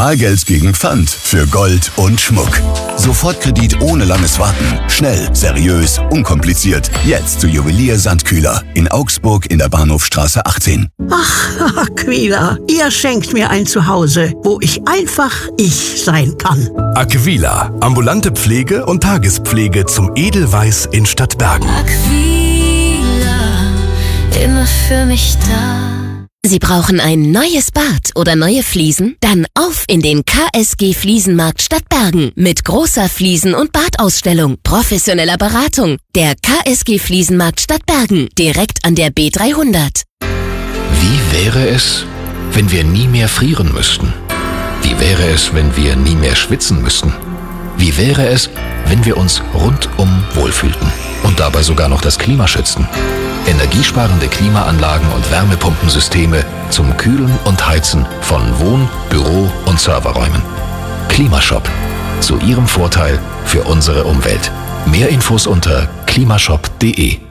Bargeld gegen Pfand für Gold und Schmuck. Sofortkredit ohne langes Warten. Schnell, seriös, unkompliziert. Jetzt zu Juwelier Sandkühler in Augsburg in der Bahnhofstraße 18. Ach, Aquila, ihr schenkt mir ein Zuhause, wo ich einfach ich sein kann. Aquila, ambulante Pflege und Tagespflege zum Edelweiß in Stadtbergen. Aquila, immer für mich da. Sie brauchen ein neues Bad oder neue Fliesen? Dann auf in den KSG Fliesenmarkt Stadtbergen mit großer Fliesen- und Badausstellung, professioneller Beratung. Der KSG Fliesenmarkt Stadtbergen, direkt an der B300. Wie wäre es, wenn wir nie mehr frieren müssten? Wie wäre es, wenn wir nie mehr schwitzen müssten? Wie wäre es, wenn wir uns rundum wohlfühlten und dabei sogar noch das Klima schützten? Energiesparende Klimaanlagen und Wärmepumpensysteme zum Kühlen und Heizen von Wohn-, Büro- und Serverräumen. Klimashop. Zu Ihrem Vorteil für unsere Umwelt. Mehr Infos unter klimashop.de.